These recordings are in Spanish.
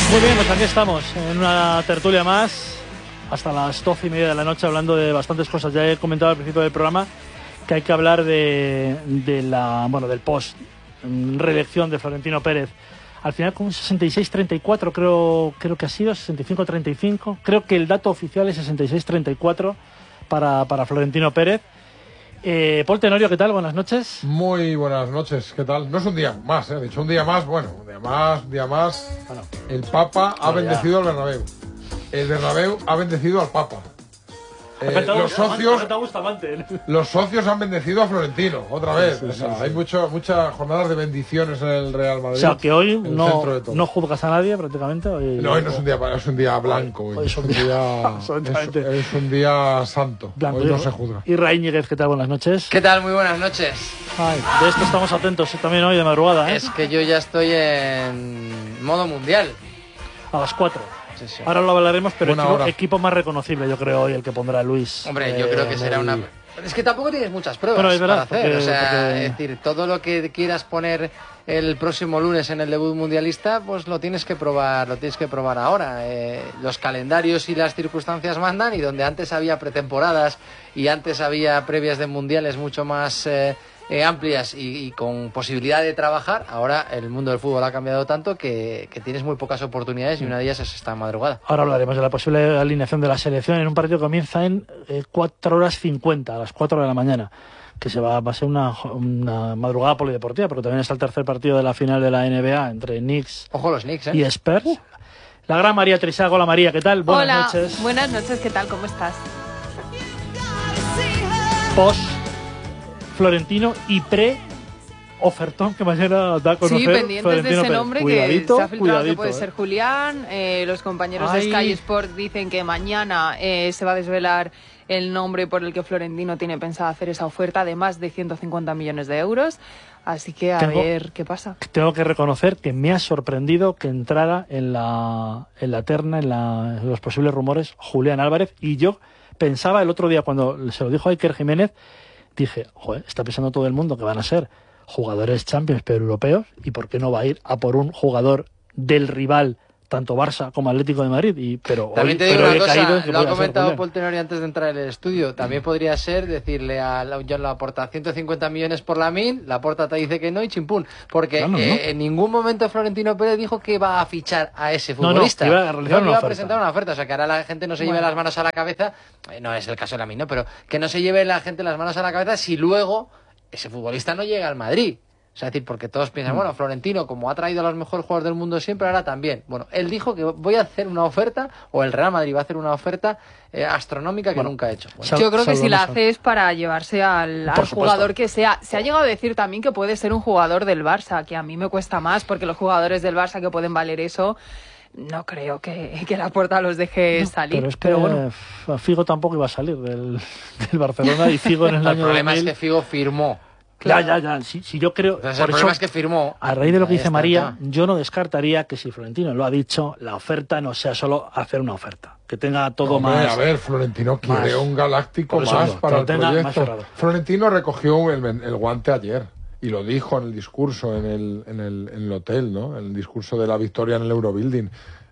Muy bien, pues aquí estamos, en una tertulia más, hasta las 12:30 de la noche, hablando de bastantes cosas. Ya he comentado al principio del programa que hay que hablar del post reelección de Florentino Pérez. Al final con un 66-34 creo que ha sido, 65-35. Creo que el dato oficial es 66-34 para Florentino Pérez. Paul Tenorio, ¿qué tal? Buenas noches. Muy buenas noches, ¿qué tal? No es un día más, he dicho un día más, bueno, un día más. Bueno, el Papa ha bendecido al Bernabéu. El Bernabéu ha bendecido al Papa. Los socios han bendecido a Florentino, otra vez. Sí. Hay muchas jornadas de bendiciones en el Real Madrid. O sea, que hoy no juzgas a nadie prácticamente. Hoy no es un día blanco. Hoy es un día santo. Blanco, hoy no se juzga. Y Ray Ñíguez, ¿qué tal? Buenas noches. ¿Qué tal? Muy buenas noches. Ay, de esto estamos atentos también hoy de madrugada. Es que yo ya estoy en modo mundial. A las 4. Sí. Ahora lo hablaremos, pero equipo más reconocible, yo creo, hoy el que pondrá Luis. Hombre, yo creo que será una... Es que tampoco tienes muchas pruebas es verdad, para hacer. Es decir, todo lo que quieras poner el próximo lunes en el debut mundialista, pues lo tienes que probar ahora. Los calendarios y las circunstancias mandan, y donde antes había pretemporadas y antes había previas de mundiales mucho más... amplias y con posibilidad de trabajar, ahora el mundo del fútbol ha cambiado tanto que tienes muy pocas oportunidades y una de ellas es esta madrugada. Ahora hablaremos de la posible alineación de la selección en un partido que comienza en 4:50, a las 4 de la mañana, que va a ser una madrugada polideportiva, porque también está el tercer partido de la final de la NBA entre Knicks, Ojo los Knicks, y Spurs. La gran María Trisago. Hola María, ¿qué tal? Buenas noches. Buenas noches, ¿qué tal? ¿Cómo estás? Post Florentino y ofertón que mañana da a conocer. Sí, pendientes Florentino de ese Pérez. nombre, Cuidadito, que se ha filtrado que puede ser Julián. Los compañeros de Sky Sport dicen que mañana se va a desvelar el nombre por el que Florentino tiene pensado hacer esa oferta de más de 150 millones de euros. Así que ver qué pasa. Tengo que reconocer que me ha sorprendido que entrara en la terna, en los posibles rumores, Julián Álvarez. Y yo pensaba el otro día, cuando se lo dijo a Iker Jiménez, dije, joder, está pensando todo el mundo que van a ser jugadores Champions pero europeos, y por qué no va a ir a por un jugador del rival, tanto Barça como Atlético de Madrid. Pero también te digo una cosa, lo ha comentado Paul Tenorio antes de entrar en el estudio, también podría ser decirle a John Laporta 150 millones por Lamine, Laporta te dice que no y chimpún, porque en ningún momento Florentino Pérez dijo que iba a fichar a ese futbolista, iba a presentar una oferta. O sea, que ahora la gente no se lleve las manos a la cabeza, no es el caso de Lamine, ¿no? Pero que no se lleve la gente las manos a la cabeza si luego ese futbolista no llega al Madrid. O sea, es decir, porque todos piensan, bueno, Florentino, como ha traído a los mejores jugadores del mundo siempre, ahora también. Bueno, él dijo que voy a hacer una oferta, o el Real Madrid va a hacer una oferta astronómica que nunca ha hecho. Bueno, yo creo que si la hace es para llevarse al jugador que sea. Se ha llegado a decir también que puede ser un jugador del Barça, que a mí me cuesta más, porque los jugadores del Barça que pueden valer eso, no creo que Laporta los deje salir. Pero es que bueno, Figo tampoco iba a salir del Barcelona, y Figo en el año 2000... El problema es que Figo firmó. Claro. Ya. Si yo creo. Entonces, el problema es que firmó. A raíz de lo que dice María, yo no descartaría que, si Florentino lo ha dicho, la oferta no sea solo hacer una oferta, que tenga todo más. A ver, Florentino quiere un galáctico más para el proyecto. Florentino recogió el guante ayer y lo dijo en el discurso en el hotel, ¿no? En el discurso de la victoria en el Eurobuilding.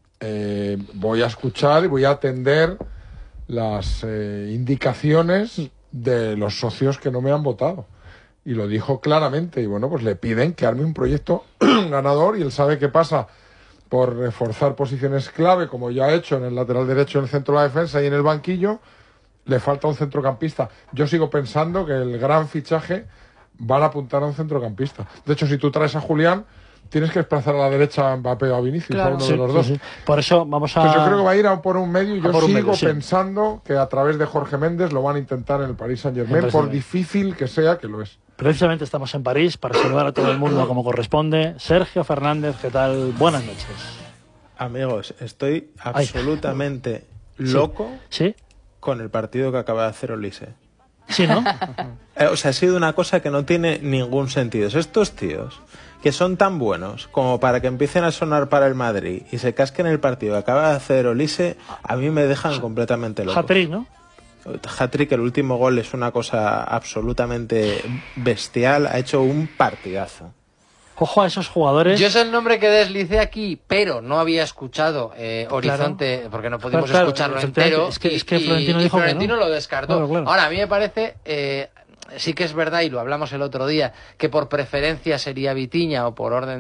Voy a escuchar y voy a atender las indicaciones de los socios que no me han votado. Y lo dijo claramente, y bueno, pues le piden que arme un proyecto ganador, y él sabe qué pasa por reforzar posiciones clave, como ya ha hecho en el lateral derecho, en el centro de la defensa y en el banquillo. Le falta un centrocampista. Yo sigo pensando que el gran fichaje van a apuntar a un centrocampista. De hecho, si tú traes a Julián, tienes que desplazar a la derecha a Mbappé o a Vinicius, claro, a uno de los dos. Sí. Por eso vamos a... Pues yo creo que va a ir a por un medio, y yo sigo pensando que a través de Jorge Méndez lo van a intentar en el Paris Saint-Germain, por difícil que sea, que lo es. Precisamente estamos en París para saludar a todo el mundo como corresponde. Sergio Fernández, ¿qué tal? Buenas noches. Amigos, estoy absolutamente loco con el partido que acaba de hacer Olise. Sí, ¿no? O sea, ha sido una cosa que no tiene ningún sentido. Estos tíos que son tan buenos como para que empiecen a sonar para el Madrid y se casquen el partido que acaba de hacer Olise, a mí me dejan completamente loco. Hat-trick, ¿no? Hat-trick, el último gol es una cosa absolutamente bestial. Ha hecho un partidazo. Ojo a esos jugadores. Yo sé el nombre que deslicé aquí, pero no había escuchado Horizonte, claro, porque no pudimos escucharlo entero. Es que Florentino dijo Florentino que no. Lo descartó. Claro. Ahora, a mí me parece, sí que es verdad, y lo hablamos el otro día, que por preferencia sería Vitinha, o por orden,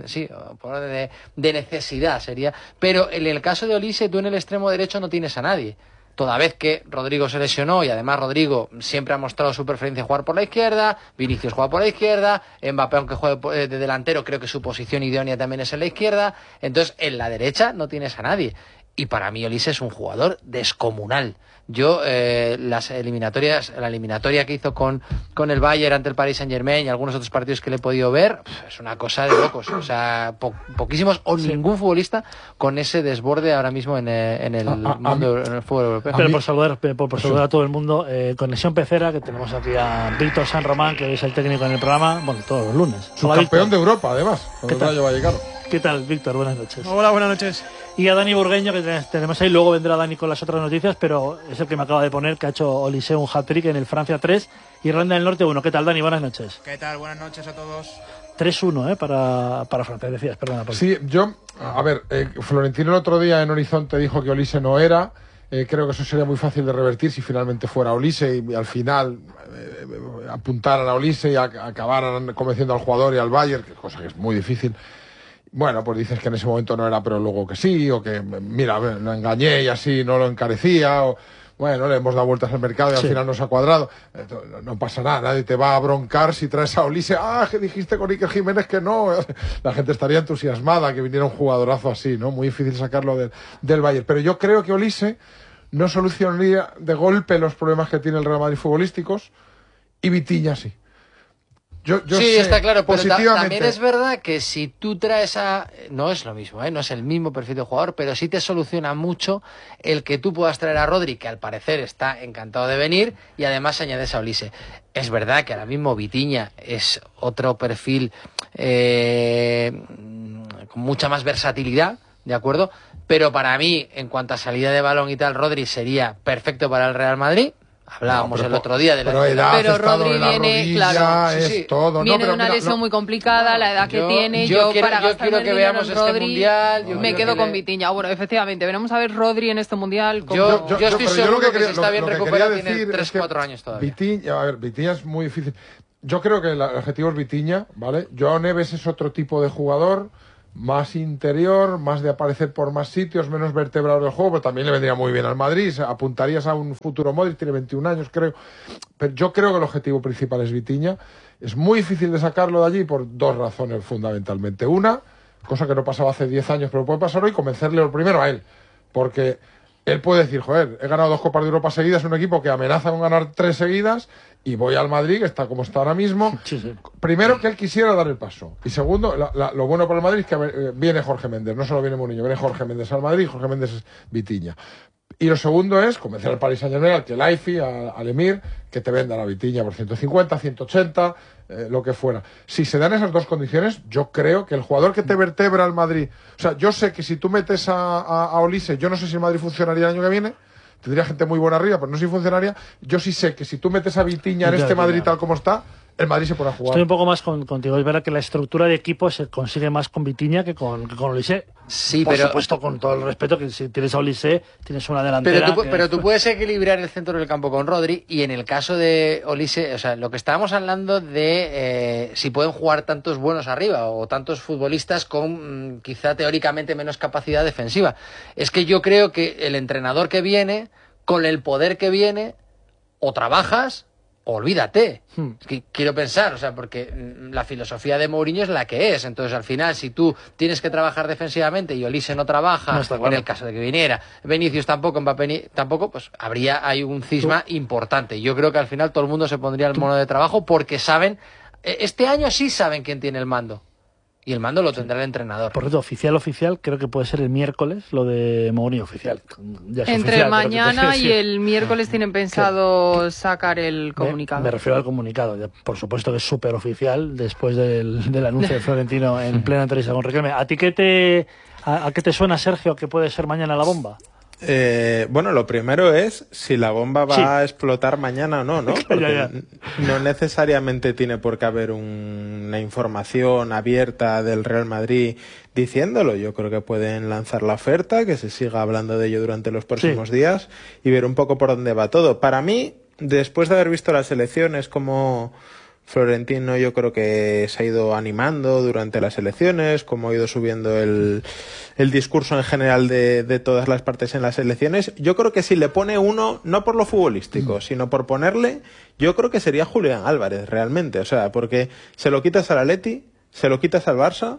de necesidad sería. Pero en el caso de Olise, tú en el extremo derecho no tienes a nadie. Toda vez que Rodrigo se lesionó, y además Rodrigo siempre ha mostrado su preferencia jugar por la izquierda, Vinicius juega por la izquierda, Mbappé, aunque juegue de delantero, creo que su posición idónea también es en la izquierda. Entonces, en la derecha no tienes a nadie. Y para mí Olise es un jugador descomunal. Yo, la eliminatoria que hizo con el Bayern ante el Paris Saint-Germain y algunos otros partidos que le he podido ver, es una cosa de locos. O sea, poquísimos o ningún futbolista con ese desborde ahora mismo en el mundo, en el fútbol europeo. Pero por saludar a todo el mundo, Conexión Pecera, que tenemos aquí a Víctor San Román, que es el técnico en el programa, bueno, todos los lunes. Subcampeón de Europa, además, con el Rayo Vallecano. ¿Qué tal, Víctor? Buenas noches. Hola, buenas noches. Y a Dani Burgueño, que tenemos ahí, luego vendrá Dani con las otras noticias, pero es el que me acaba de poner, que ha hecho Olise un hat-trick en el Francia 3, Irlanda del Norte 1. ¿Qué tal, Dani? Buenas noches. ¿Qué tal? Buenas noches a todos. 3-1, para Francia, decías, perdona. Sí, Florentino el otro día en Horizonte dijo que Olise no era, creo que eso sería muy fácil de revertir si finalmente fuera Olise y al final apuntaran a Olise y acabaran convenciendo al jugador y al Bayern, cosa que es muy difícil. Bueno, pues dices que en ese momento no era, pero luego que sí, o que, mira, lo engañé y así no lo encarecía, o bueno, le hemos dado vueltas al mercado y al final nos ha cuadrado. No pasa nada, nadie te va a broncar si traes a Olise. Que dijiste con Iker Jiménez que no. La gente estaría entusiasmada que viniera un jugadorazo así, ¿no? Muy difícil sacarlo del Bayern. Pero yo creo que Olise no solucionaría de golpe los problemas que tiene el Real Madrid futbolísticos, y Vitinha sí. Yo sí, sé, está claro, pero positivamente. También es verdad que si tú traes no es lo mismo, no es el mismo perfil de jugador, pero sí te soluciona mucho el que tú puedas traer a Rodri, que al parecer está encantado de venir, y además añades a Olise. Es verdad que ahora mismo Vitinha es otro perfil con mucha más versatilidad, ¿de acuerdo? Pero para mí, en cuanto a salida de balón y tal, Rodri sería perfecto para el Real Madrid. Hablábamos el otro día de la pero Rodri viene, claro, todo, viene de una lesión muy complicada, la edad que tiene. Yo quiero que veamos este Rodri, mundial. Me quedo con Vitinha. Bueno, efectivamente, veremos a ver Rodri en este mundial. Yo estoy seguro que si está bien recuperado tiene 3-4 años todavía. Vitinha es muy difícil. Yo creo que el objetivo es Vitinha, ¿vale? Joao Neves es otro tipo de jugador, más interior, más de aparecer por más sitios, menos vertebrador del juego, pero también le vendría muy bien al Madrid. Apuntarías a un futuro Modric, tiene 21 años, creo. Pero yo creo que el objetivo principal es Vitinha. Es muy difícil de sacarlo de allí por dos razones fundamentalmente. Una, cosa que no pasaba hace 10 años, pero puede pasar hoy, convencerle lo primero a él. Porque él puede decir, joder, he ganado 2 Copas de Europa seguidas, un equipo que amenaza con ganar 3 seguidas, y voy al Madrid, que está como está ahora mismo. Sí. Primero, que él quisiera dar el paso. Y segundo, lo bueno para el Madrid es que viene Jorge Méndez, no solo viene Mourinho, viene Jorge Méndez al Madrid, Jorge Méndez es Vitinha. Y lo segundo es convencer al Paris Saint-Germain, al Khelaifi, al Emir, que te venda la Vitinha por 150, 180, lo que fuera. Si se dan esas dos condiciones, yo creo que el jugador que te vertebra al Madrid... O sea, yo sé que si tú metes a Olise, yo no sé si el Madrid funcionaría el año que viene, tendría gente muy buena arriba, pero no sé si funcionaría. Yo sí sé que si tú metes a Vitinha en este Madrid tal como está, el Madrid se pone a jugar. Estoy un poco más contigo. Es verdad que la estructura de equipo se consigue más con Vitinha que con Olise. Sí, por supuesto, con todo el respeto, que si tienes a Olise, tienes una delantera. Pero tú puedes equilibrar el centro del campo con Rodri, y en el caso de Olise, o sea, lo que estábamos hablando de si pueden jugar tantos buenos arriba o tantos futbolistas con quizá teóricamente menos capacidad defensiva. Es que yo creo que el entrenador que viene, con el poder que viene, o trabajas, olvídate. Es que quiero pensar, o sea, porque la filosofía de Mourinho es la que es. Entonces, al final, si tú tienes que trabajar defensivamente y Olise no trabaja, en el caso de que viniera, Vinicius tampoco, Mbappé tampoco, pues hay un cisma importante. Yo creo que al final todo el mundo se pondría el mono de trabajo porque saben, este año sí saben quién tiene el mando. Y el mando lo tendrá el entrenador. Por cierto, oficial, creo que puede ser el miércoles, lo de Mourinho oficial. Entre oficial, mañana y el miércoles tienen pensado sacar el comunicado. Me refiero al comunicado. Por supuesto que es súper oficial, después del anuncio de Florentino en plena entrevista con Riquelme. ¿A ti qué te suena, Sergio, que puede ser mañana la bomba? Bueno, lo primero es si la bomba va a explotar mañana o no, ¿no? Porque no necesariamente tiene por qué haber una información abierta del Real Madrid diciéndolo. Yo creo que pueden lanzar la oferta, que se siga hablando de ello durante los próximos días y ver un poco por dónde va todo. Para mí, después de haber visto las elecciones, como Florentino yo creo que se ha ido animando durante las elecciones, como ha ido subiendo el discurso en general de todas las partes en las elecciones, yo creo que si le pone uno, no por lo futbolístico, sino por ponerle, yo creo que sería Julián Álvarez realmente, o sea, porque se lo quitas al Atleti, se lo quitas al Barça,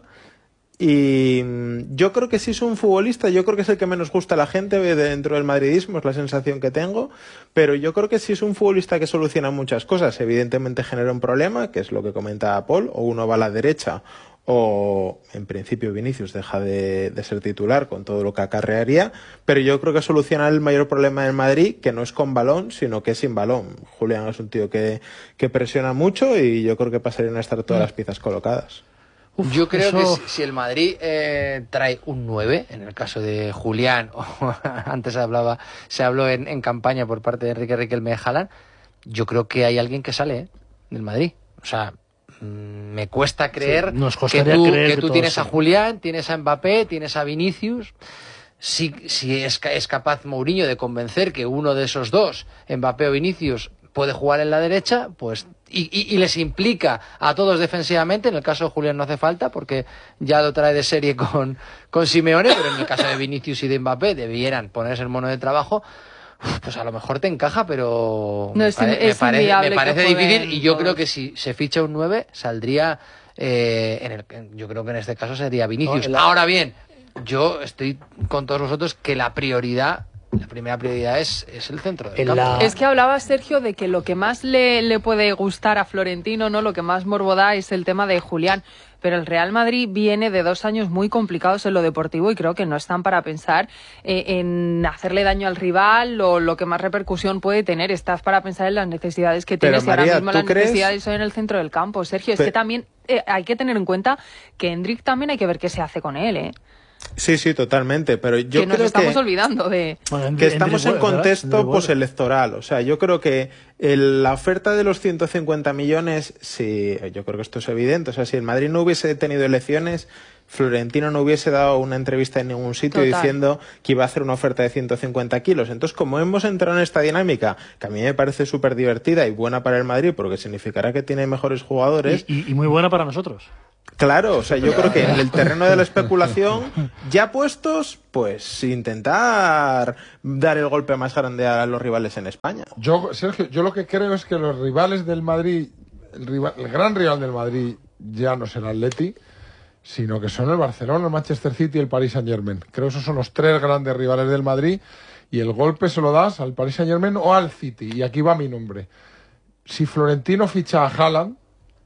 y yo creo que si es un futbolista, yo creo que es el que menos gusta a la gente dentro del madridismo, es la sensación que tengo, pero yo creo que si es un futbolista que soluciona muchas cosas, evidentemente genera un problema, que es lo que comentaba Paul, o uno va a la derecha o en principio Vinicius deja de ser titular con todo lo que acarrearía, pero yo creo que soluciona el mayor problema del Madrid, que no es con balón, sino que es sin balón. Julián es un tío que presiona mucho y yo creo que pasarían a estar todas las piezas colocadas. Yo creo que si el Madrid trae un 9, en el caso de Julián, o antes se habló en campaña por parte de Enrique Riquelme de Haaland, yo creo que hay alguien que sale del Madrid. O sea, me cuesta creer que tú tienes a Julián, tienes a Mbappé, tienes a Vinicius. Si es capaz Mourinho de convencer que uno de esos dos, Mbappé o Vinicius, puede jugar en la derecha, pues y les implica a todos defensivamente. En el caso de Julián no hace falta porque ya lo trae de serie con Simeone, pero en el caso de Vinicius y de Mbappé debieran ponerse el mono de trabajo. Pues a lo mejor te encaja, pero me parece difícil, y yo creo que si se ficha un 9 saldría yo creo que en este caso sería Vinicius. Ahora bien, yo estoy con todos vosotros que la primera prioridad es el centro del campo. Es que hablaba Sergio de que lo que más le puede gustar a Florentino, ¿no? Lo que más morbo da es el tema de Julián. Pero el Real Madrid viene de 2 años muy complicados en lo deportivo y creo que no están para pensar en hacerle daño al rival o lo que más repercusión puede tener. Estás para pensar en las necesidades que tienes, y ahora mismo las necesidades son en el centro del campo. Sergio, es que también hay que tener en cuenta que Endrick también hay que ver qué se hace con él, ¿eh? Sí, totalmente, pero yo creo que nos estamos olvidando de... que estamos en contexto postelectoral, o sea, yo creo que la oferta de los 150 millones, sí, yo creo que esto es evidente, o sea, si el Madrid no hubiese tenido elecciones, Florentino no hubiese dado una entrevista en ningún sitio diciendo que iba a hacer una oferta de 150 kilos. Entonces, como hemos entrado en esta dinámica, que a mí me parece súper divertida y buena para el Madrid, porque significará que tiene mejores jugadores... Y muy buena para nosotros. Claro, o sea, yo creo que en el terreno de la especulación, ya puestos, pues intentar dar el golpe más grande a los rivales en España. Sergio, yo lo que creo es que los rivales del Madrid, el gran rival del Madrid ya no es el Atleti, sino que son el Barcelona, el Manchester City y el Paris Saint-Germain. Creo que esos son los 3 grandes rivales del Madrid, y el golpe se lo das al Paris Saint-Germain o al City, y aquí va mi nombre. Si Florentino ficha a Haaland,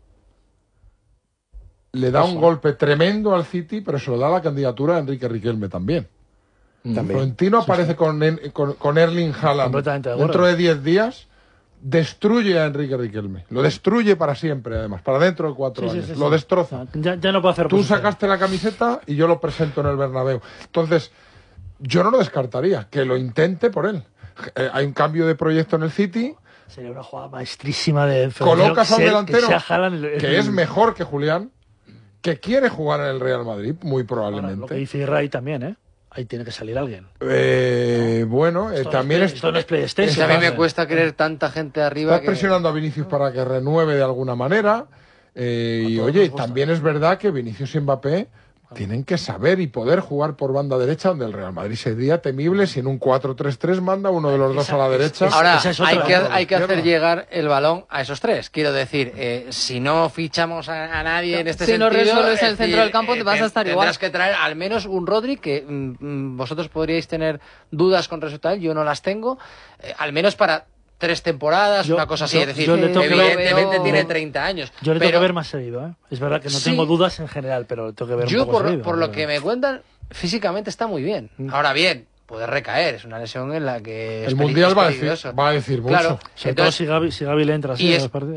le da un golpe tremendo al City, pero se lo da a la candidatura de Enrique Riquelme también. Florentino aparece con Erling Haaland dentro de 10 días, destruye a Enrique Riquelme. Lo destruye para siempre, además, para dentro de 4 años. Lo destroza. Ya no puede hacer Tú sacaste la camiseta y yo lo presento en el Bernabéu. Entonces, yo no lo descartaría, que lo intente por él. Hay un cambio de proyecto en el City. Sería una jugada maestrísima de colocas a un delantero que es mejor que Julián, que quiere jugar en el Real Madrid, muy probablemente. Ahora, lo que dice Ray también, ¿eh? Ahí tiene que salir alguien. También esto no es PlayStation. A mí me cuesta creer tanta gente arriba. Estás presionando a Vinicius para que renueve de alguna manera. También es verdad que Vinicius y Mbappé tienen que saber y poder jugar por banda derecha, donde el Real Madrid sería temible si en un 4-3-3 manda uno de los dos a la derecha. Ahora, hay que hacer llegar el balón a esos 3. Quiero decir, si no fichamos a nadie en este sentido... Si no resuelves el centro del campo, te vas a estar igual. Tendrás que traer al menos un Rodri, que vosotros podríais tener dudas con respecto a él, yo no las tengo, al menos para 3 temporadas, una cosa así. Es decir, evidentemente tiene 30 años. Yo le tengo que ver más seguido, ¿eh? Es verdad que no tengo dudas en general, pero le tengo que ver un poco seguido. Por lo que me cuentan, físicamente está muy bien. Ahora bien, puede recaer. Es una lesión en la que el Mundial va a decir mucho. Claro, entonces, si Gavi le entra así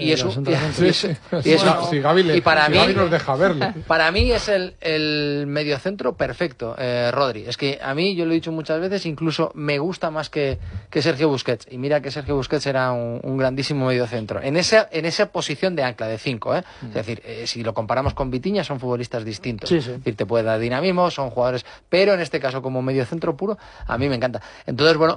si Gavi nos deja verle. Para mí es el mediocentro perfecto, Rodri. Es que a mí, yo lo he dicho muchas veces, incluso me gusta más que Sergio Busquets. Y mira que Sergio Busquets era un grandísimo mediocentro. En esa posición de ancla, de 5, ¿eh? Es decir, si lo comparamos con Vitinha, son futbolistas distintos. Sí. Es decir, te puede dar dinamismo, son jugadores... Pero en este caso, como mediocentro puro, a mí me encanta. Entonces, bueno,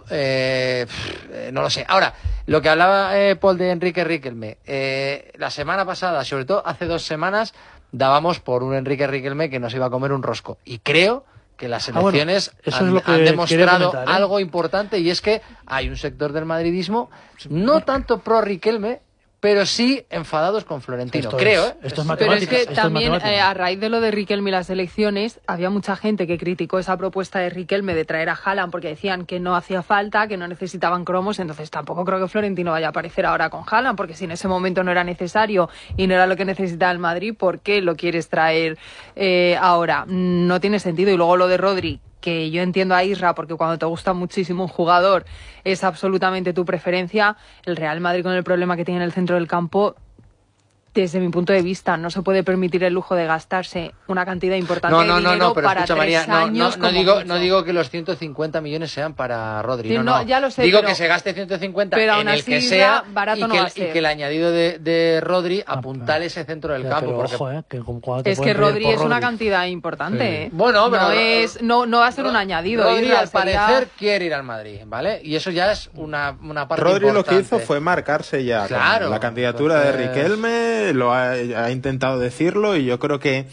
no lo sé. Ahora, lo que hablaba Paul de Enrique Riquelme, la semana pasada, sobre todo hace 2 semanas, dábamos por un Enrique Riquelme que nos iba a comer un rosco. Y creo que las elecciones han demostrado algo importante, y es que hay un sector del madridismo no tanto pro Riquelme, pero sí enfadados con Florentino, creo. Esto es pero matemáticas. es que también, a raíz de lo de Riquelme y las elecciones, había mucha gente que criticó esa propuesta de Riquelme de traer a Haaland porque decían que no hacía falta, que no necesitaban cromos. Entonces tampoco creo que Florentino vaya a aparecer ahora con Haaland, porque si en ese momento no era necesario y no era lo que necesitaba el Madrid, ¿por qué lo quieres traer ahora? No tiene sentido. Y luego lo de Rodri, que yo entiendo a Isra, porque cuando te gusta muchísimo un jugador es absolutamente tu preferencia. El Real Madrid, con el problema que tiene en el centro del campo, desde mi punto de vista, no se puede permitir el lujo de gastarse una cantidad importante de dinero pero para escucha, 3 María, años. No digo que los 150 millones sean para Rodri. Sí, no, ya lo sé. Digo que se gaste 150 pero en el que así, sea, barato y no va a ser. Que el añadido de Rodri apuntale ese centro del campo. Pero porque... ojo, es que Rodri es una cantidad importante. Sí. Bueno, pero no va a ser un añadido. Rodri, al parecer, quiere ir al Madrid, ¿vale? Y eso ya es una parte Rodri importante. lo que hizo fue marcarse ya con la candidatura de Riquelme, lo ha intentado decirlo, y yo creo que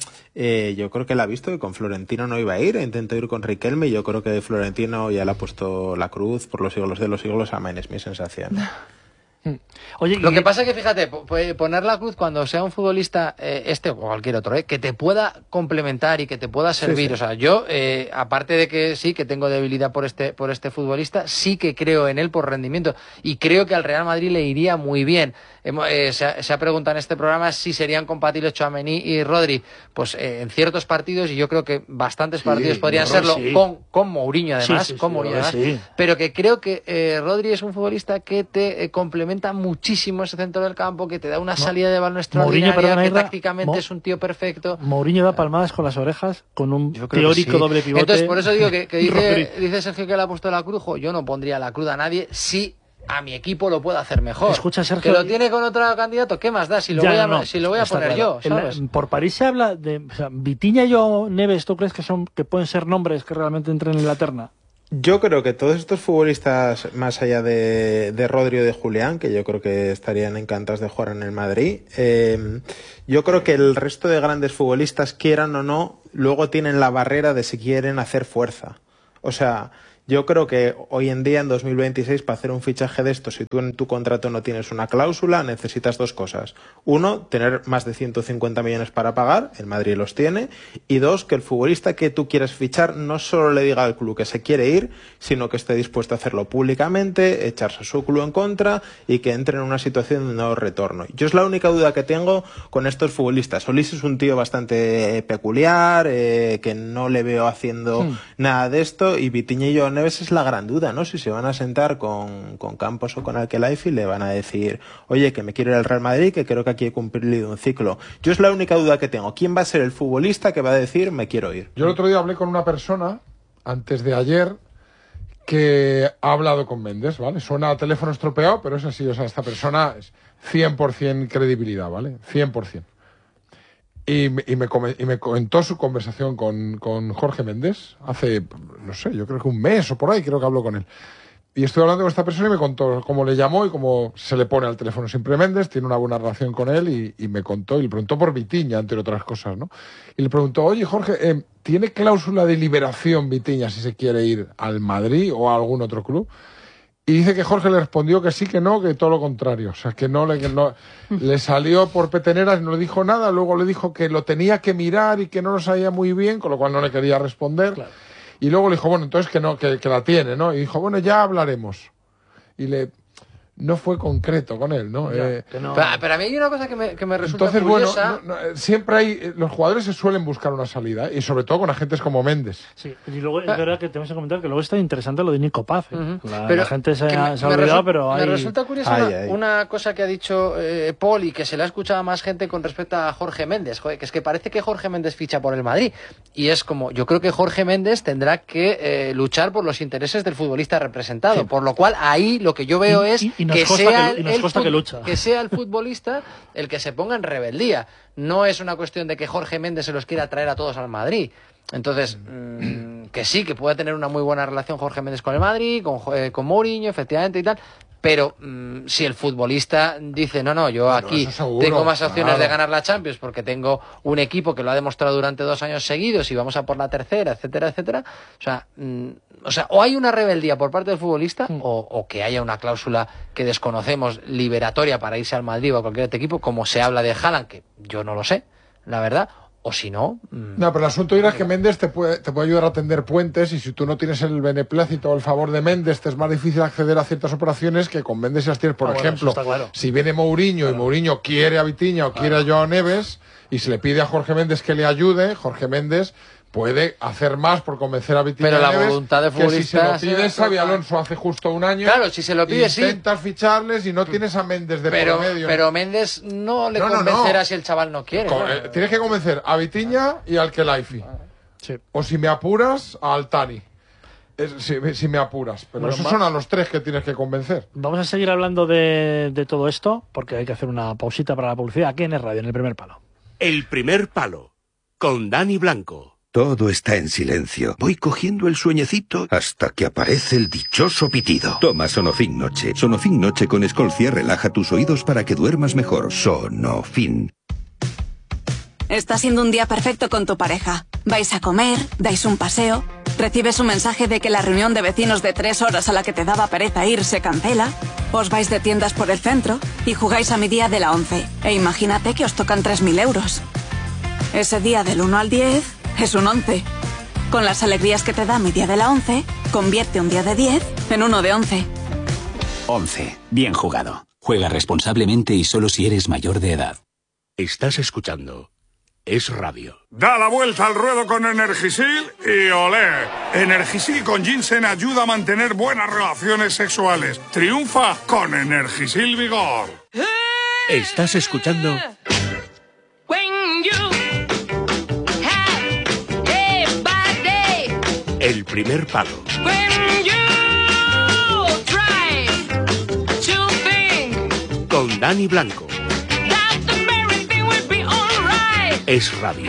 él ha visto que con Florentino no iba a ir, intentó ir con Riquelme, y yo creo que Florentino ya le ha puesto la cruz por los siglos de los siglos. Amén, es mi sensación. Oye, lo que pasa es que, fíjate, poner la cruz cuando sea un futbolista o cualquier otro, que te pueda complementar y que te pueda servir. Sí. O sea, yo, aparte de que sí, que tengo debilidad por este futbolista, sí que creo en él por rendimiento, y creo que al Real Madrid le iría muy bien. Se ha preguntado en este programa si serían compatibles Tchouaméni y Rodri. Pues en ciertos partidos, y yo creo que bastantes partidos podrían serlo, con Mourinho además, pero que creo que Rodri es un futbolista que te complementa muchísimo ese centro del campo, que te da una salida de balón extraordinaria, que tácticamente es un tío perfecto. Mourinho da palmadas con las orejas con un teórico doble pivote. Entonces, por eso digo que dice Sergio que le ha puesto la cruz. Yo no pondría la cruz a nadie si a mi equipo lo puedo hacer mejor. Escucha, Sergio, que lo tiene con otro candidato, ¿qué más da? Si lo voy a poner yo, ¿sabes? Por París se habla de Vitinha y Neves. ¿Tú crees que pueden ser nombres que realmente entren en la terna? Yo creo que todos estos futbolistas, más allá de Rodri o de Julián, que yo creo que estarían encantados de jugar en el Madrid, yo creo que el resto de grandes futbolistas, quieran o no, luego tienen la barrera de si quieren hacer fuerza. O sea, yo creo que hoy en día, en 2026, para hacer un fichaje de estos, si tú en tu contrato no tienes una cláusula, necesitas 2 cosas. 1, tener más de 150 millones para pagar, el Madrid los tiene, y 2, que el futbolista que tú quieres fichar no solo le diga al club que se quiere ir, sino que esté dispuesto a hacerlo públicamente, echarse a su club en contra y que entre en una situación de no retorno. Yo es la única duda que tengo con estos futbolistas. Solís es un tío bastante peculiar, que no le veo haciendo nada de esto, y Vitinha y Neves es la gran duda, ¿no? Si se van a sentar con Campos o con Alquelaifi y le van a decir, oye, que me quiero ir al Real Madrid, que creo que aquí he cumplido un ciclo. Yo es la única duda que tengo. ¿Quién va a ser el futbolista que va a decir, me quiero ir? Yo el otro día hablé con una persona, antes de ayer, que ha hablado con Méndez, ¿vale? Suena a teléfono estropeado, pero es así. O sea, esta persona es 100% credibilidad, ¿vale? 100%. Y me comentó su conversación con Jorge Méndez hace, no sé, yo creo que un mes o por ahí, creo que habló con él. Y estoy hablando con esta persona y me contó cómo le llamó y cómo se le pone al teléfono siempre Méndez, tiene una buena relación con él, y me contó, y le preguntó por Vitinha, entre otras cosas, ¿no? Y le preguntó, oye, Jorge, ¿tiene cláusula de liberación Vitinha si se quiere ir al Madrid o a algún otro club? Y dice que Jorge le respondió que sí, que no, que todo lo contrario. O sea, que no le salió por peteneras, no le dijo nada, luego le dijo que lo tenía que mirar y que no lo sabía muy bien, con lo cual no le quería responder. Claro. Y luego le dijo, bueno, entonces que la tiene, ¿no? Y dijo, bueno, ya hablaremos. Y no fue concreto con él, ¿no? Pero a mí hay una cosa que me resulta entonces, curiosa. Bueno, siempre hay... Los jugadores se suelen buscar una salida, y sobre todo con agentes como Méndez. Sí, y luego es verdad que tenemos que comentar que luego está interesante lo de Nico Paz. La gente se ha olvidado, pero hay... Me resulta curiosa una cosa que ha dicho Paul, y que se le ha escuchado a más gente con respecto a Jorge Méndez. Joder, que es que parece que Jorge Méndez ficha por el Madrid. Y es como, yo creo que Jorge Méndez tendrá que luchar por los intereses del futbolista representado. Sí. Por lo cual, ahí lo que yo veo es que sea el futbolista el que se ponga en rebeldía. No es una cuestión de que Jorge Méndez se los quiera traer a todos al Madrid. Entonces, que sí, que puede tener una muy buena relación Jorge Méndez con el Madrid, con Mourinho, efectivamente y tal. Pero si el futbolista dice, no, yo aquí tengo más opciones de ganar la Champions porque tengo un equipo que lo ha demostrado durante 2 años seguidos y vamos a por la tercera, etcétera, etcétera. O hay una rebeldía por parte del futbolista o que haya una cláusula que desconocemos liberatoria para irse al Madrid o a cualquier otro equipo, como se habla de Haaland, que yo no lo sé, la verdad. O si no... No, pero el asunto es que Méndez te puede ayudar a tender puentes, y si tú no tienes el beneplácito o el favor de Méndez, te es más difícil acceder a ciertas operaciones que con Méndez las tienes. Por ejemplo, claro. Si viene Mourinho y Mourinho quiere a Vitinha o quiere a Joao Neves y se le pide a Jorge Méndez que le ayude, Jorge Méndez puede hacer más por convencer a Vitinha. Pero la voluntad de futbolista... Que si se lo pide Xabi Alonso hace justo un año... Claro, si se lo pide, intentas ficharles y no tienes a Méndez de por medio. Pero Méndez no le convencerá si el chaval no quiere. Tienes que convencer a Vitinha y al Kelaifi. Sí. O si me apuras, a Altani. Si me apuras. Pero esos son a los 3 que tienes que convencer. Vamos a seguir hablando de todo esto, porque hay que hacer una pausita para la publicidad aquí en el radio, en El Primer Palo. El Primer Palo, con Dani Blanco. Todo está en silencio. Voy cogiendo el sueñecito hasta que aparece el dichoso pitido. Toma Sonofin Noche. Sonofin Noche con Escolcia relaja tus oídos para que duermas mejor. Sonofin. Está siendo un día perfecto con tu pareja. Vais a comer, dais un paseo, recibes un mensaje de que la reunión de vecinos de 3 horas a la que te daba pereza ir se cancela, os vais de tiendas por el centro y jugáis a mi día de la 11. E imagínate que os tocan 3.000 euros. Ese día del 1 al 10... es un 11. Con las alegrías que te da mi día de la 11, convierte un día de 10 en uno de 11. 11. Bien jugado. Juega responsablemente y solo si eres mayor de edad. Estás escuchando Es Radio. Da la vuelta al ruedo con Energisil y olé. Energisil con ginseng ayuda a mantener buenas relaciones sexuales. Triunfa con Energisil Vigor. Estás escuchando... El Primer Palo. Con Dani Blanco. Es Radio.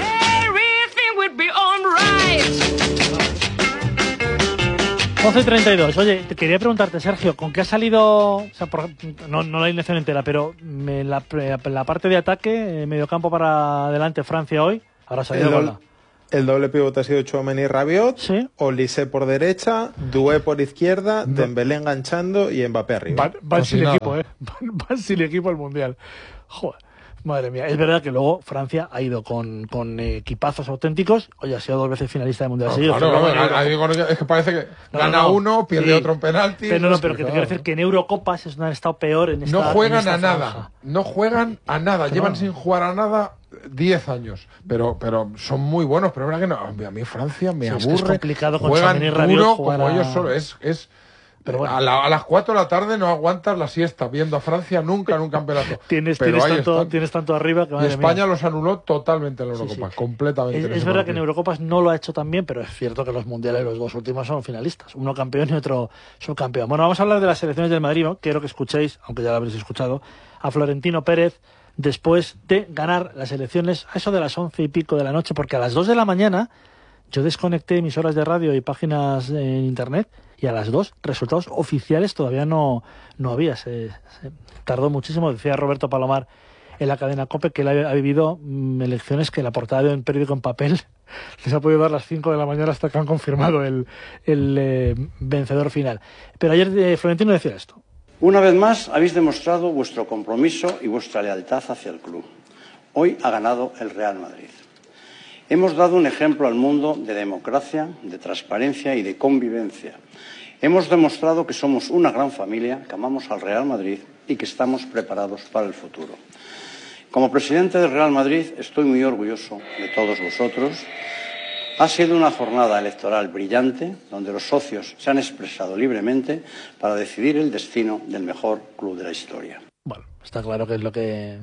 11:32. Oye, te quería preguntarte, Sergio, ¿con qué ha salido? O sea, no la alineación entera, pero la parte de ataque, mediocampo para adelante, Francia hoy. Ahora salió el doble pivote ha sido Tchouaméni y Rabiot, ¿sí? Olise por derecha, Doué por izquierda, Dembélé enganchando y Mbappé arriba. Van sin equipo, van sin equipo al Mundial. Joder, madre mía. Es verdad que luego Francia ha ido con equipazos auténticos. Oye, ha sido 2 veces finalista del Mundial seguido. Es que parece que gana uno, pierde otro en penalti. Pero que te quiero decir que en Eurocopas han estado peor en esta. No juegan a nada. No juegan a nada. Llevan sin jugar a nada 10 años, pero son muy buenos, pero es verdad que no, a mí Francia me aburre. Es complicado con juegan duro como ellos solo, pero bueno. a las 4 de la tarde no aguantas la siesta viendo a Francia nunca en un campeonato. tienes tanto arriba que y España los anuló totalmente en la Eurocopa, completamente. Es verdad que en Eurocopas no lo ha hecho tan bien, pero es cierto que los mundiales, los 2 últimos son finalistas, uno campeón y otro subcampeón. Bueno, vamos a hablar de las selecciones del Madrid, ¿no? Quiero que escuchéis, aunque ya lo habréis escuchado, a Florentino Pérez después de ganar las elecciones a eso de las 11 y pico de la noche, porque a las 2 de la mañana yo desconecté emisoras de radio y páginas en internet, y a las 2 resultados oficiales todavía no había. Se tardó muchísimo. Decía Roberto Palomar en la cadena COPE que él ha vivido elecciones que la portada de un periódico en papel les ha podido dar las 5 de la mañana hasta que han confirmado el vencedor final. Pero ayer Florentino decía esto. Una vez más habéis demostrado vuestro compromiso y vuestra lealtad hacia el club. Hoy ha ganado el Real Madrid. Hemos dado un ejemplo al mundo de democracia, de transparencia y de convivencia. Hemos demostrado que somos una gran familia, que amamos al Real Madrid y que estamos preparados para el futuro. Como presidente del Real Madrid estoy muy orgulloso de todos vosotros. Ha sido una jornada electoral brillante, donde los socios se han expresado libremente para decidir el destino del mejor club de la historia. Bueno, está claro que es lo que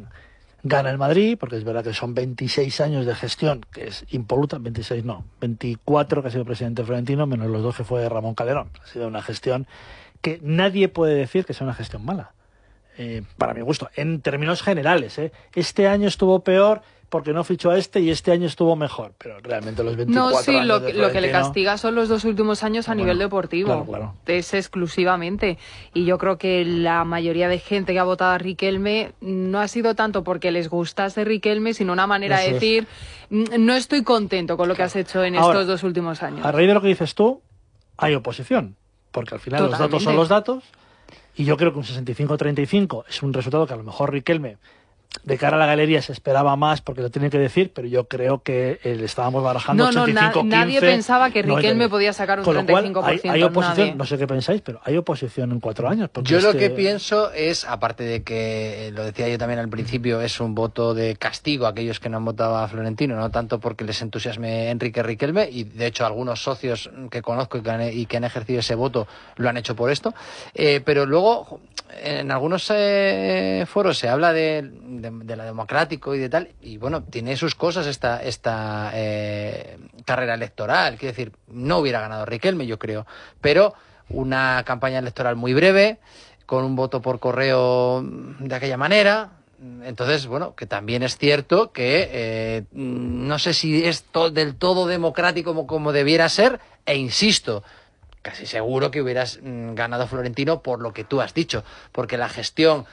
gana el Madrid, porque es verdad que son 26 años de gestión, que es impoluta, 26 no, 24 que ha sido presidente Florentino, menos los 2 que fue Ramón Calderón. Ha sido una gestión que nadie puede decir que sea una gestión mala, para mi gusto, en términos generales. Este año estuvo peor porque no fichó a este y este año estuvo mejor, pero realmente los 24 no, sí, años lo que le castiga son los 2 últimos años a nivel deportivo. Claro. Es exclusivamente. Y yo creo que la mayoría de gente que ha votado a Riquelme no ha sido tanto porque les gustase Riquelme, sino una manera de decir, no estoy contento con lo que has hecho en estos 2 últimos años. A raíz de lo que dices tú, hay oposición, porque al final los datos son los datos, y yo creo que un 65-35 es un resultado que a lo mejor Riquelme, de cara a la galería, se esperaba más porque lo tienen que decir, pero yo creo que le estábamos barajando 85-15. Nadie pensaba que Riquelme podía sacar un 35%. Hay oposición, no sé qué pensáis, pero hay oposición en 4 años. Yo lo que pienso es, aparte de que, lo decía yo también al principio, es un voto de castigo a aquellos que no han votado a Florentino, no tanto porque les entusiasme Enrique Riquelme, y de hecho algunos socios que conozco y que han ejercido ese voto lo han hecho por esto, pero luego en algunos foros se habla de la democrático y de tal, y bueno, tiene sus cosas esta carrera electoral. Quiero decir, no hubiera ganado Riquelme, yo creo, pero una campaña electoral muy breve, con un voto por correo de aquella manera. Entonces, bueno, que también es cierto que no sé si es del todo democrático como debiera ser, e insisto, casi seguro que hubieras ganado Florentino por lo que tú has dicho, porque la gestión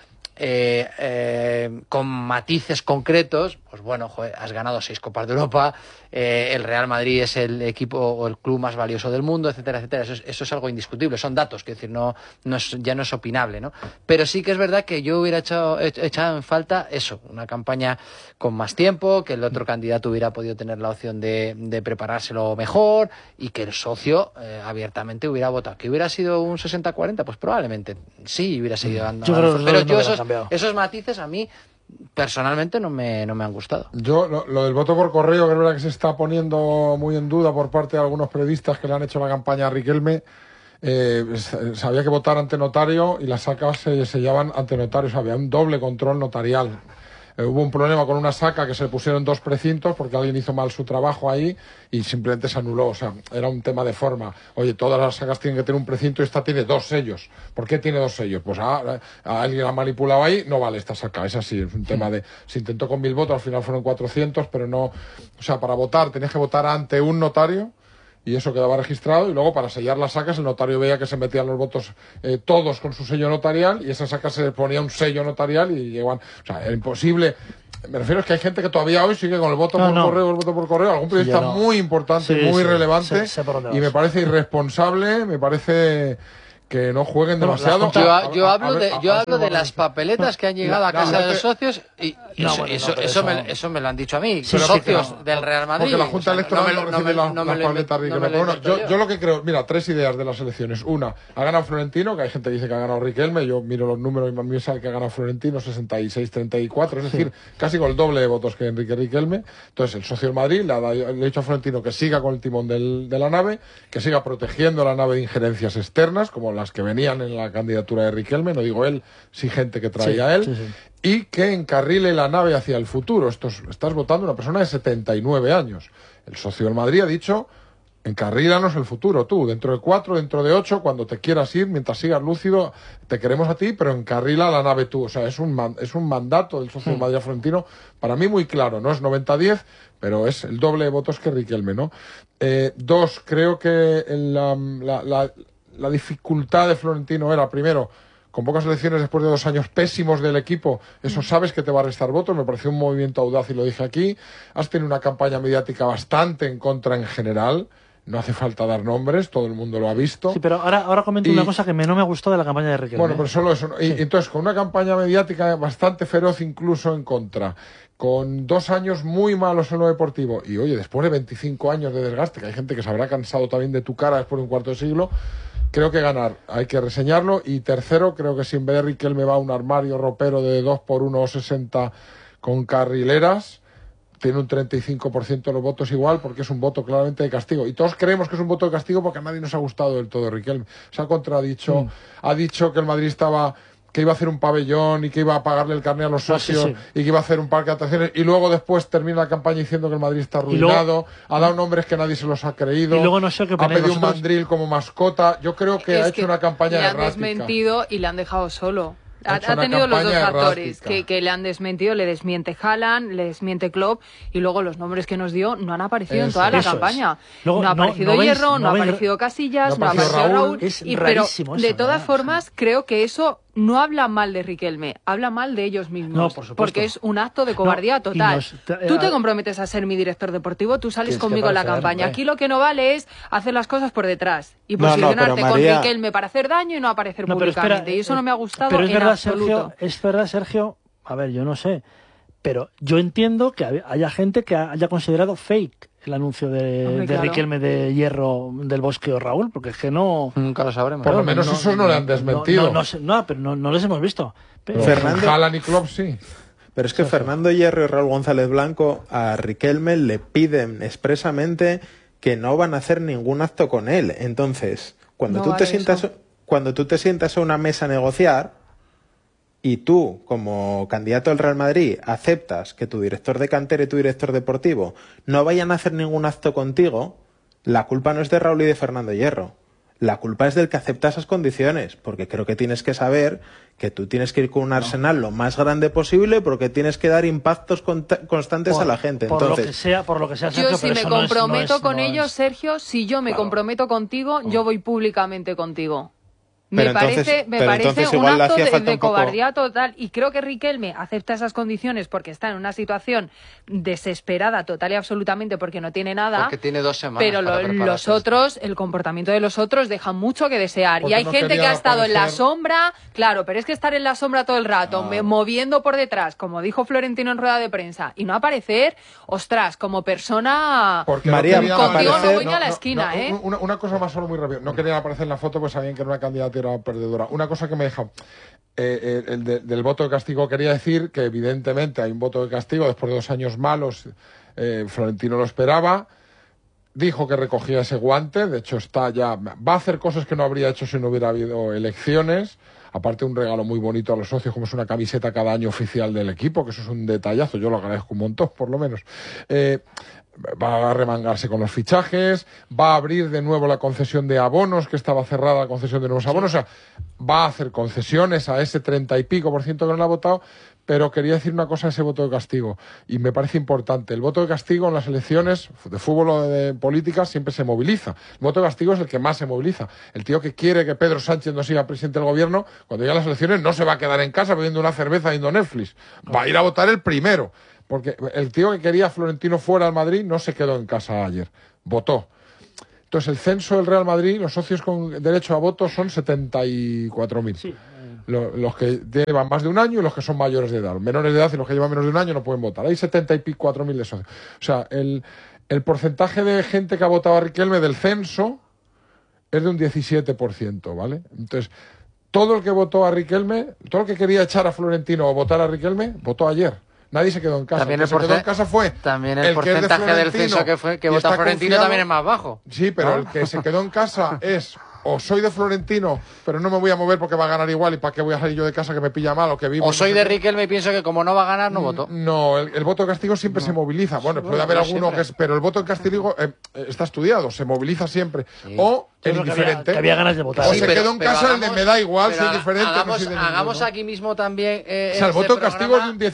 con matices concretos, pues bueno, joder, has ganado 6 Copas de Europa, el Real Madrid es el equipo o el club más valioso del mundo, etcétera, etcétera. Eso es algo indiscutible, son datos, quiero decir, ya no es opinable, ¿no? Pero sí que es verdad que yo hubiera echado en falta eso, una campaña con más tiempo, que el otro candidato hubiera podido tener la opción de preparárselo mejor, y que el socio abiertamente hubiera votado. ¿Que hubiera sido un 60-40? Pues probablemente sí hubiera seguido andando. Pero yo esos matices a mí personalmente no me han gustado. Yo lo del voto por correo, que es verdad que se está poniendo muy en duda por parte de algunos periodistas que le han hecho la campaña a Riquelme. Sabía que votar ante notario, y las sacas se sellaban ante notario, había un doble control notarial. Hubo un problema con una saca que se le pusieron 2 precintos porque alguien hizo mal su trabajo ahí y simplemente se anuló. O sea, era un tema de forma. Oye, todas las sacas tienen que tener un precinto y esta tiene 2 sellos. ¿Por qué tiene 2 sellos? Pues alguien ha manipulado ahí, no vale esta saca. Es así, es un tema de... Se intentó con 1000 votos, al final fueron 400, pero no... O sea, para votar tenías que votar ante un notario, y eso quedaba registrado, y luego para sellar las sacas el notario veía que se metían los votos todos con su sello notarial, y esa saca se le ponía un sello notarial y llegaban... O sea, era imposible. Me refiero, es que hay gente que todavía hoy sigue con el voto por correo, algún periodista muy importante, muy relevante, y me parece irresponsable, me parece... que no jueguen demasiado. Yo hablo de las papeletas que han llegado a casa de los socios, y eso me lo han dicho a mí, socios del Real Madrid. Porque la Junta Electoral no recibe las papeletas. Yo lo que creo, mira, 3 ideas de las elecciones. Una, ha ganado Florentino, que hay gente que dice que ha ganado Riquelme, yo miro los números y a mí me sale que ha ganado Florentino 66-34, es decir, casi con el doble de votos que Enrique Riquelme. Entonces el socio del Madrid le ha dicho a Florentino que siga con el timón de la nave, que siga protegiendo la nave de injerencias externas, como las que venían en la candidatura de Riquelme, no digo él, sí gente que traía él, y que encarrile la nave hacia el futuro. Estás votando a una persona de 79 años. El socio del Madrid ha dicho, encarrílanos el futuro, tú, dentro de 4, dentro de 8, cuando te quieras ir, mientras sigas lúcido, te queremos a ti, pero encarrila la nave tú. O sea, es un mandato del socio del Madrid Florentino, para mí muy claro, no es 90-10, pero es el doble de votos que Riquelme, ¿no? 2, creo que la dificultad de Florentino era, primero, con pocas elecciones después de 2 años pésimos del equipo, eso sabes que te va a restar votos. Me pareció un movimiento audaz y lo dije aquí. Has tenido una campaña mediática bastante en contra en general. No hace falta dar nombres, todo el mundo lo ha visto. Sí, pero ahora comento una cosa que no me gustó de la campaña de Riquelme. Bueno, pero solo eso. Y entonces, con una campaña mediática bastante feroz incluso en contra, con 2 años muy malos en lo deportivo, y oye, después de 25 años de desgaste, que hay gente que se habrá cansado también de tu cara después de un cuarto de siglo, creo que ganar, hay que reseñarlo. Y tercero, creo que si en vez de Riquelme va a un armario ropero de 2x1,60 con carrileras, tiene un 35% de los votos igual, porque es un voto claramente de castigo. Y todos creemos que es un voto de castigo porque a nadie nos ha gustado del todo Riquelme. Se ha contradicho, ha dicho que el Madrid que iba a hacer un pabellón y que iba a pagarle el carné a los socios y que iba a hacer un parque de atracciones, y luego después termina la campaña diciendo que el Madrid está arruinado, ha dado nombres que nadie se los ha creído, y luego no sé qué ha pedido un mandril como mascota. Yo creo que ha hecho una campaña errática. Le han desmentido y le han dejado solo. Ha tenido los dos factores, que le han desmentido, le desmiente Haaland, le desmiente Klopp, y luego los nombres que nos dio no han aparecido en toda la campaña. Luego, no ha aparecido Hierro, no ha aparecido Casillas, no ha aparecido Raúl. Pero de todas formas, creo que eso no habla mal de Riquelme, habla mal de ellos mismos. No, por supuesto. Porque es un acto de cobardía total. Tú te comprometes a ser mi director deportivo, tú sales conmigo en la campaña. Aquí lo que no vale es hacer las cosas por detrás y posicionarte con Riquelme para hacer daño y no aparecer públicamente. Y eso no me ha gustado en absoluto. Es verdad, Sergio, a ver, yo no sé, pero yo entiendo que haya gente que haya considerado fake el anuncio de Riquelme de Hierro del Bosque o Raúl, porque es que no... Nunca lo sabremos. Por lo menos esos no le han desmentido. No, pero no les hemos visto. Pero Fernando Haaland y Klopp sí. Pero es que Fernando Hierro y Raúl González Blanco a Riquelme le piden expresamente que no van a hacer ningún acto con él. Entonces, cuando tú te sientas a una mesa a negociar y tú, como candidato al Real Madrid, aceptas que tu director de cantera y tu director deportivo no vayan a hacer ningún acto contigo, la culpa no es de Raúl y de Fernando Hierro. La culpa es del que acepta esas condiciones, porque creo que tienes que saber que tú tienes que ir con un arsenal lo más grande posible, porque tienes que dar impactos constantes a la gente. Por lo que sea, Sergio, yo si me comprometo con ellos, Sergio, si yo me comprometo contigo, yo voy públicamente contigo. Me parece un acto de cobardía total, y creo que Riquelme acepta esas condiciones porque está en una situación desesperada total y absolutamente, porque no tiene nada, porque tiene 2 semanas, pero los otros, el comportamiento de los otros deja mucho que desear, y hay gente que ha estado en la sombra, claro, pero es que estar en la sombra todo el rato, moviendo por detrás, como dijo Florentino en rueda de prensa, y no aparecer, ostras, como persona, porque María, contigo no voy ni a la esquina, una cosa más solo muy rápido, no querían aparecer en la foto pues sabían que era una candidata perdedora. Una cosa que me deja del voto de castigo, quería decir que evidentemente hay un voto de castigo después de 2 años malos. Florentino lo esperaba, dijo que recogía ese guante, de hecho va a hacer cosas que no habría hecho si no hubiera habido elecciones, aparte un regalo muy bonito a los socios, como es una camiseta cada año oficial del equipo, que eso es un detallazo, yo lo agradezco un montón, por lo menos. Va a remangarse con los fichajes, va a abrir de nuevo la concesión de abonos, que estaba cerrada la concesión de nuevos abonos, o sea, va a hacer concesiones a ese 30 y pico % que no lo ha votado, pero quería decir una cosa a ese voto de castigo, y me parece importante. El voto de castigo en las elecciones de fútbol o de política siempre se moviliza. El voto de castigo es el que más se moviliza. El tío que quiere que Pedro Sánchez no siga presidente del gobierno, cuando llegan las elecciones no se va a quedar en casa bebiendo una cerveza viendo Netflix, va a ir a votar el primero. Porque el tío que quería a Florentino fuera al Madrid no se quedó en casa ayer, votó. Entonces el censo del Real Madrid, los socios con derecho a voto son 74.000. Sí. Los que llevan más de 1 año y los que son mayores de edad. Los menores de edad y los que llevan menos de 1 año no pueden votar. Hay 74.000 de socios. O sea, el porcentaje de gente que ha votado a Riquelme del censo es de un 17%, ¿vale? Entonces, todo el que votó a Riquelme, todo el que quería echar a Florentino o votar a Riquelme, votó ayer. Nadie se quedó en casa. También el se quedó en casa fue el porcentaje del censo que vota Florentino también es más bajo. Sí, pero el que se quedó en casa es o soy de Florentino, pero no me voy a mover porque va a ganar igual y para qué voy a salir yo de casa que me pilla mal o que vivo. O soy de Riquelme y pienso que como no va a ganar no voto. No, el voto de castigo siempre se moviliza. Bueno, puede haber alguno que es, pero el voto de castigo está estudiado, se moviliza siempre. Sí. O el indiferente. Que había ganas de votar. O se quedó en casa el de me da igual, soy diferente. Hagamos aquí mismo también. O sea, el voto de castigo es de un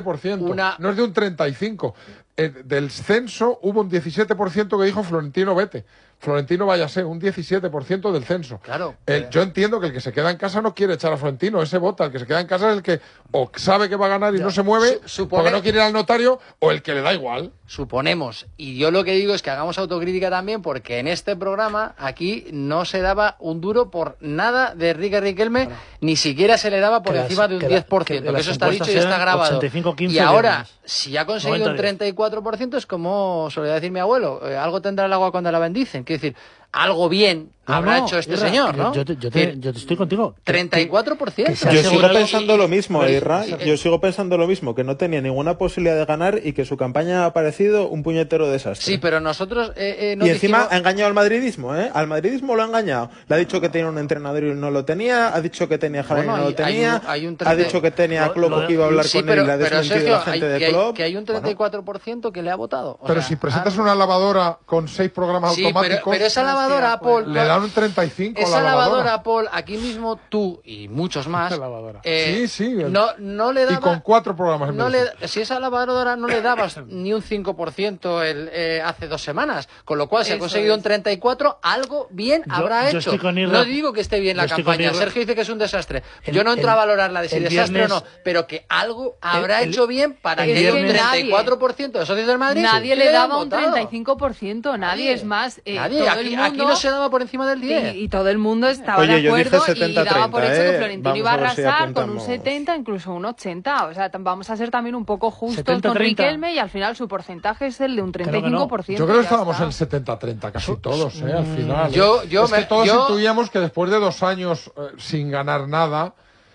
17%, no es de un 35%. Del censo hubo un 17% que dijo Florentino vete. Florentino váyase, un 17% del censo. Claro. Yo entiendo que el que se queda en casa no quiere echar a Florentino, ese vota. El que se queda en casa es el que o sabe que va a ganar y no se mueve porque no quiere ir al notario, o el que le da igual. Suponemos. Y yo lo que digo es que hagamos autocrítica también, porque en este programa aquí no se daba un duro por nada de Enrique Riquelme, ni siquiera se le daba por encima de un 10%. Que eso está dicho y está grabado. 85-15 y ahora, si ha conseguido un 34%, es como solía decir mi abuelo, algo tendrá el agua cuando la bendicen. Quiero decir, algo bien habrá hecho este señor, ¿no? Yo te estoy contigo. 34%. Yo sigo pensando lo mismo, Irra. Yo sigo pensando lo mismo, que no tenía ninguna posibilidad de ganar y que su campaña ha parecido un puñetero desastre. Sí, pero nosotros y encima ha engañado al madridismo, ¿eh? Al madridismo lo ha engañado. Le ha dicho que tenía un entrenador y no lo tenía, ha dicho que tenía Javi y no lo tenía, ha dicho que tenía a Klopp que iba a hablar con él y le ha desmentido la gente de Klopp. Que hay un 34% que le ha votado. Pero si presentas una lavadora con 6 programas automáticos... pero esa lavadora Apple... Le dan un 35 esa a la lavadora Apple, aquí mismo tú y muchos más... sí. No le daba... Y con 4 programas en si esa lavadora no le dabas ni un 5% hace 2 semanas, con lo cual se ha conseguido un 34%, algo bien habrá hecho. No digo que esté bien la campaña. Sergio dice que es un desastre. Yo no entro a valorarla de si desastre o no, pero que algo habrá hecho bien para que haya un 34% de socios del Madrid. Nadie le daba un 35%, nadie es más. Nadie, aquí no se daba por encima del 10. Y todo el mundo estaba de acuerdo y daba por hecho que Florentino iba a arrasar con un 70, incluso un 80. O sea, vamos a ser también un poco justos con Riquelme y al final su porcentaje es el de un 35%. Yo creo que estábamos en 70-30 casi todos, al final. Todos intuíamos que después de 2 años sin ganar nada,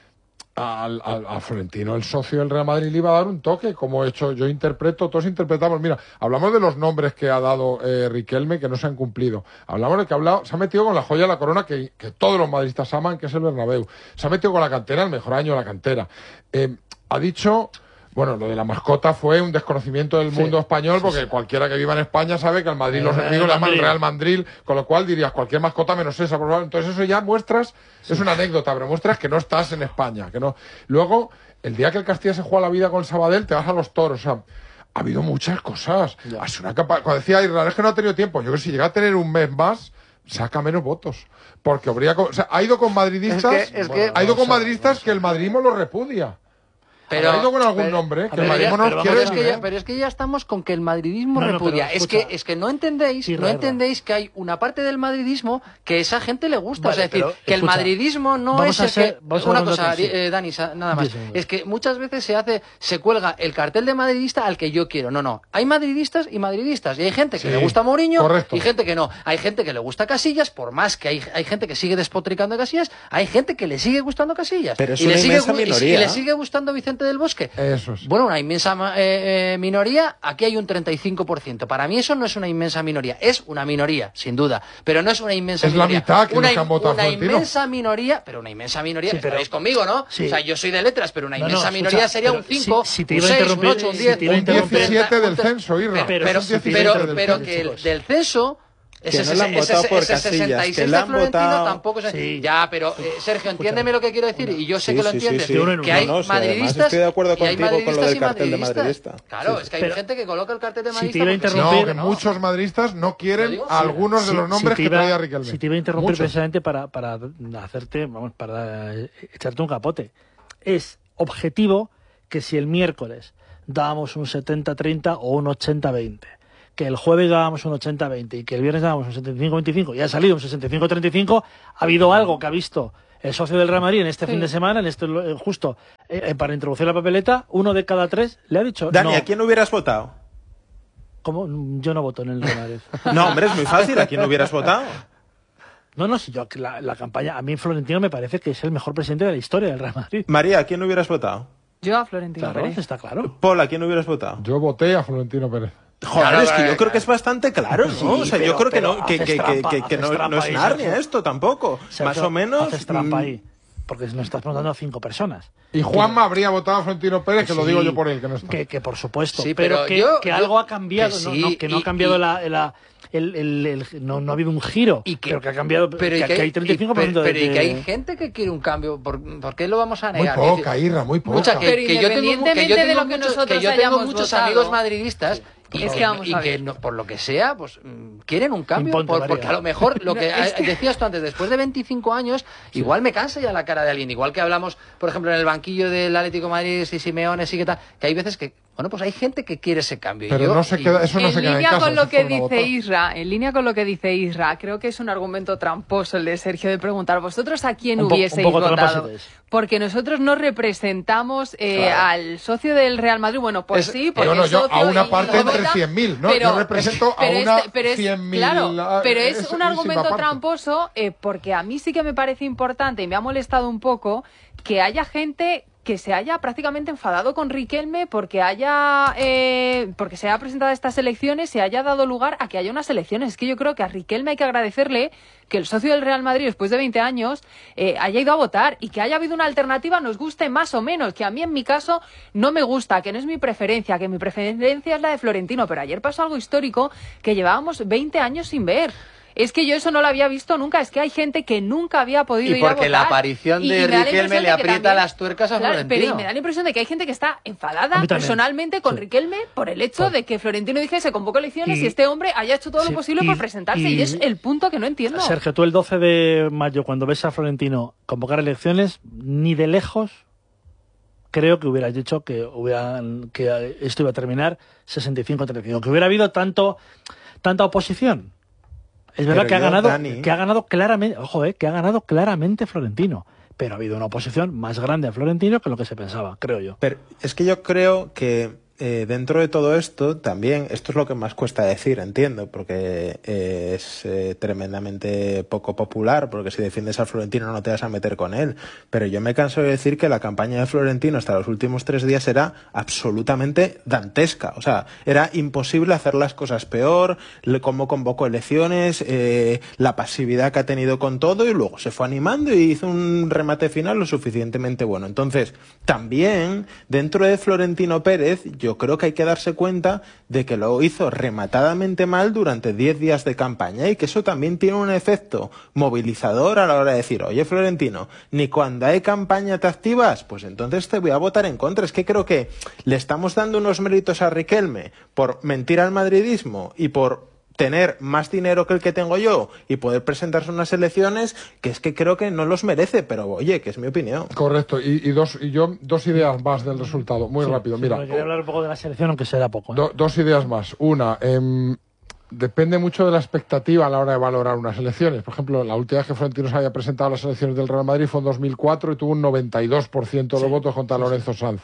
a Florentino, el socio del Real Madrid, le iba a dar un toque, como todos interpretamos. Mira, hablamos de los nombres que ha dado Riquelme que no se han cumplido. Hablamos de que se ha metido con la joya de la corona que todos los madridistas aman, que es el Bernabéu. Se ha metido con la cantera, el mejor año de la cantera. Ha dicho... Bueno, lo de la mascota fue un desconocimiento del mundo español, porque cualquiera que viva en España sabe que al Madrid los enemigos le llaman Real Madrid, con lo cual dirías cualquier mascota menos esa, por favor. Entonces eso ya muestras, es una anécdota, pero muestras que no estás en España, que no. Luego, el día que el Castilla se juega la vida con Sabadell, te vas a los toros, o sea, ha habido muchas cosas. Cuando decía Israel, es que no ha tenido tiempo, yo creo que si llega a tener un mes más, saca menos votos. Porque ha ido con madridistas, que el madridismo lo repudia. Pero ha ido con algún nombre que el madridismo no quiere. Pero es que ya estamos con que el madridismo repudia. Es que no entendéis que hay una parte del madridismo que esa gente le gusta. Vale, es decir, que el madridismo no es el que... Una cosa, Dani, nada más. Es que muchas veces se cuelga el cartel de madridista al que yo quiero. No. Hay madridistas y madridistas. Y hay gente que le gusta Mourinho y gente que no. Hay gente que le gusta Casillas, por más que hay gente que sigue despotricando de Casillas, hay gente que le sigue gustando Casillas. Pero es una inmensa minoría. Y le sigue gustando Vicente del Bosque. Eso es. Una inmensa minoría, aquí hay un 35%. Para mí eso no es una inmensa minoría, es una minoría, sin duda, pero no es una inmensa minoría. Es la mitad que no han votado una inmensa minoría, estaréis conmigo, ¿no? Sí. O sea, yo soy de letras, pero una inmensa minoría sería un 5, un 6, un 8, un 10, un 17 del censo, Irra. Pero que del censo... Que no le han votado por Casillas, que le han votado... tampoco es... Ya, pero Sergio, entiéndeme lo que quiero decir, y yo sé que lo entiendes, que hay madridistas... Estoy de acuerdo contigo con lo del cartel de madridista. Claro, es que hay gente que coloca el cartel de madridista... que muchos madridistas no quieren algunos de los nombres que traía Riquelme. Si te iba a interrumpir precisamente para echarte un capote. Es objetivo que si el miércoles dábamos un 70-30 o un 80-20... que el jueves dábamos un 80-20 y que el viernes dábamos un 75-25 y ha salido un 65-35, ha habido algo que ha visto el socio del Real Madrid en este fin de semana, justo para introducir la papeleta, 1 de cada 3 le ha dicho... Dani, ¿a quién hubieras votado? ¿Cómo? Yo no voto en el Real Madrid. No, hombre, es muy fácil, ¿a quién hubieras votado? No, si yo la campaña, a mí Florentino me parece que es el mejor presidente de la historia del Real Madrid. María, ¿a quién hubieras votado? Yo a Florentino Pérez. Está claro. Paul, ¿a quién hubieras votado? Yo voté a Florentino Pérez. Joder, es que yo creo que es bastante claro, ¿no? Sí, o sea, yo creo que no es Narnia esto tampoco. Sergio, más o menos... Haces trampa ahí, porque no estás preguntando a 5 personas. Y Juanma habría votado a Florentino Pérez, que lo digo yo por él, que no está. Que por supuesto, sí, pero que algo ha cambiado, que no ha cambiado no ha habido un giro, pero que ha cambiado, que hay 35% pero y que hay gente que quiere un cambio, ¿por qué lo vamos a negar? Muy poca, Irra, muy poca. Pero independientemente de lo que nosotros tengo muchos amigos madridistas y que por lo que sea, pues quieren un cambio, porque a lo mejor lo que decías tú antes, después de 25 años, igual me cansa ya la cara de alguien, igual que hablamos, por ejemplo, en el banquillo del Atlético de Madrid y Simeone, sí que tal, que hay veces que Bueno, pues hay gente que quiere ese cambio. Pero eso no se queda en casa. En línea con lo que dice Isra, creo que es un argumento tramposo el de Sergio de preguntar, ¿vosotros a quién hubieseis votado? Porque nosotros no representamos al socio del Real Madrid. Bueno, pues sí, porque yo a una parte entre 100.000, ¿no? Yo represento a una 100.000. Claro, pero es un argumento tramposo porque a mí sí que me parece importante y me ha molestado un poco que haya gente que se haya prácticamente enfadado con Riquelme porque se haya presentado a estas elecciones, se haya dado lugar a que haya unas elecciones. Es que yo creo que a Riquelme hay que agradecerle que el socio del Real Madrid, después de 20 años, haya ido a votar y que haya habido una alternativa, nos guste más o menos, que a mí en mi caso no me gusta, que no es mi preferencia, que mi preferencia es la de Florentino, pero ayer pasó algo histórico que llevábamos 20 años sin ver. Es que yo eso no lo había visto nunca, es que hay gente que nunca había podido ir a votar. Y porque la aparición de Riquelme le aprieta las tuercas a Florentino. Pero me da la impresión de que hay gente que está enfadada personalmente con Riquelme por el hecho de que Florentino dijese convocó elecciones y este hombre haya hecho todo lo posible por presentarse. Y es el punto que no entiendo. Sergio, tú el 12 de mayo, cuando ves a Florentino convocar elecciones, ni de lejos creo que hubieras dicho que esto iba a terminar 65-35, que hubiera habido tanta oposición. Es verdad que ha ganado claramente, ojo, que ha ganado claramente Florentino, pero ha habido una oposición más grande a Florentino que lo que se pensaba, creo yo. Pero es que yo creo que dentro de todo esto, también, esto es lo que más cuesta decir, entiendo, porque es tremendamente poco popular, porque si defiendes al Florentino no te vas a meter con él, pero yo me canso de decir que la campaña de Florentino hasta los últimos 3 días era absolutamente dantesca, o sea, era imposible hacer las cosas peor, cómo convocó elecciones, la pasividad que ha tenido con todo, y luego se fue animando y hizo un remate final lo suficientemente bueno. Entonces, también, dentro de Florentino Pérez, yo creo que hay que darse cuenta de que lo hizo rematadamente mal durante 10 días de campaña y que eso también tiene un efecto movilizador a la hora de decir, oye Florentino, ni cuando hay campaña te activas, pues entonces te voy a votar en contra. Es que creo que le estamos dando unos méritos a Riquelme por mentir al madridismo y por tener más dinero que el que tengo yo y poder presentarse unas elecciones que es que creo que no los merece, pero oye, que es mi opinión. Correcto, y dos ideas más del resultado, muy rápido. Mira, quería hablar un poco de la selección, aunque será poco. Dos ideas más. Una, depende mucho de la expectativa a la hora de valorar unas elecciones. Por ejemplo, la última vez que Florentino se había presentado a las elecciones del Real Madrid fue en 2004 y tuvo un 92% de los votos contra Lorenzo Sanz.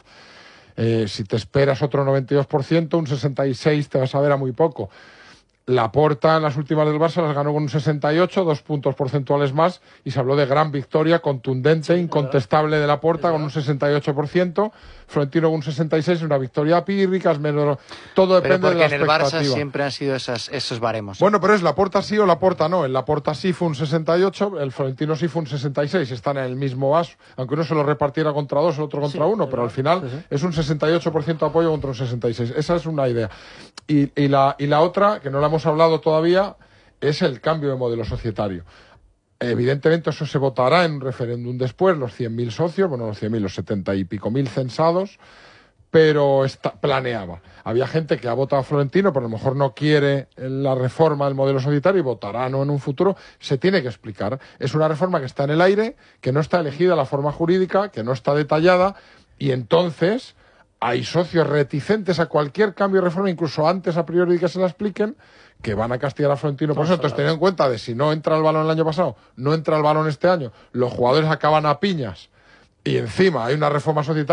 Si te esperas otro 92%, un 66% te vas a ver a muy poco. Laporta en las últimas del Barça las ganó con un 68, 2 puntos porcentuales más, y se habló de gran victoria contundente, incontestable de Laporta con un 68%, Florentino con un 66%, una victoria pírrica, todo depende de la expectativa. Pero porque en el Barça siempre han sido esos baremos. Bueno, pero es Laporta sí o Laporta no. El Laporta sí fue un 68, el Florentino sí fue un 66, están en el mismo vaso, aunque uno se lo repartiera contra 2, el otro contra 1, pero al final es un 68% de apoyo contra un 66%. Esa es una idea. Y la otra, que no la hemos hablado todavía, es el cambio de modelo societario. Evidentemente eso se votará en un referéndum después, los 100.000 socios, bueno, los 100.000, los 70 y pico mil censados, pero planeaba. Había gente que ha votado a Florentino, pero a lo mejor no quiere la reforma del modelo societario y votará no en un futuro. Se tiene que explicar. Es una reforma que está en el aire, que no está elegida la forma jurídica, que no está detallada, y entonces hay socios reticentes a cualquier cambio de reforma, incluso antes a priori de que se la expliquen, que van a castigar a Florentino por eso. Entonces, teniendo en cuenta de si no entra el balón el año pasado, no entra el balón este año, los jugadores acaban a piñas y encima hay una reforma societaria